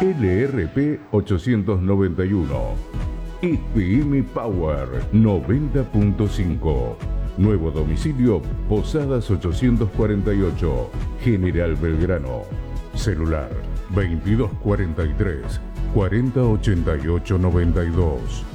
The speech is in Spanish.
LRP 891. IPM Power 90.5. Nuevo domicilio Posadas 848, General Belgrano. Celular 2243 4088 92.